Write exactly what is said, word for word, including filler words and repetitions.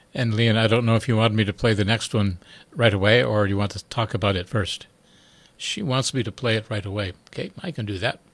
And Leon, I don't know if you want me to play the next one right away or you want to talk about it first. She wants me to play it right away. Okay, I can do that.